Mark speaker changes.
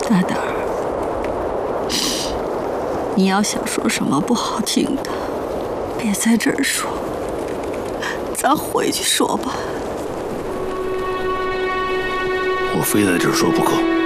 Speaker 1: 大胆儿，你要想说什么不好听的，别在这儿说，咱回去说吧。
Speaker 2: 我非在这儿说不可。